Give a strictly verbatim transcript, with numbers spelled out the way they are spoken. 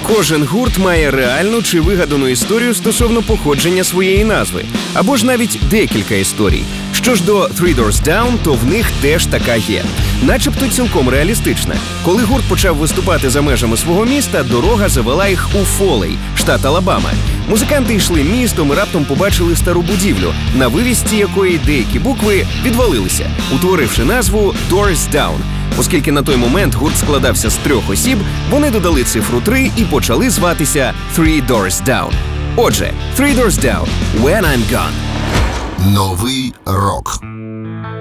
Кожен гурт має реальну чи вигадану історію стосовно походження своєї назви, або ж навіть декілька історій. Що ж до Three Doors Down, то в них теж така є. Начебто цілком реалістична. Коли гурт почав виступати за межами свого міста, дорога завела їх у Фолей, штат Алабама. Музиканти йшли містом і раптом побачили стару будівлю, на вивісці якої деякі букви відвалилися, утворивши назву Doors Down. Оскільки на той момент гурт складався з трьох осіб, вони додали цифру три і почали зватися Three Doors Down. Отже, Three Doors Down – When I'm Gone. Новий рок.